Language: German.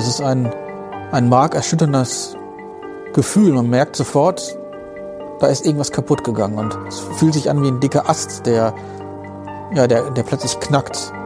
Das ist ein markerschütterndes Gefühl. Man merkt sofort, da ist irgendwas kaputt gegangen und es fühlt sich an wie ein dicker Ast, der plötzlich knackt.